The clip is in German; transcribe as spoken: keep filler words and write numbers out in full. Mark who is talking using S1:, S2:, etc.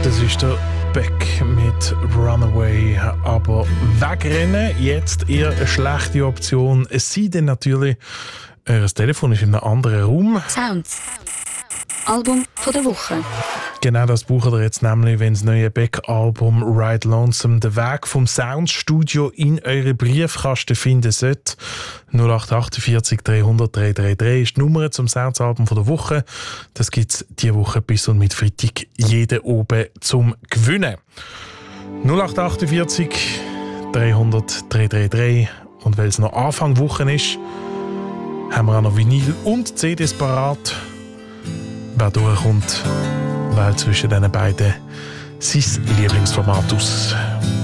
S1: Das ist der Beck mit Runaway. Aber wegrennen, jetzt eher eine schlechte Option. Es sei denn natürlich, euer Telefon ist in einem anderen Raum.
S2: Sounds. Album von der Woche.
S1: Genau das braucht ihr jetzt nämlich, wenn das neue Beck-Album «Ride Lonesome» den Weg vom Soundstudio in eure Briefkasten finden sollte. null acht achtundvierzig dreihundert dreihundertdreiunddreißig ist die Nummer zum Sounds-Album von der Woche. Das gibt es diese Woche bis und mit Freitag jeden oben zum Gewinnen. null acht achtundvierzig dreihundert dreihundertdreiunddreißig. Und weil es noch Anfang Woche ist, haben wir auch noch Vinyl und C Ds parat. Wer durchkommt, wählt zwischen diesen beiden sein Lieblingsformat aus.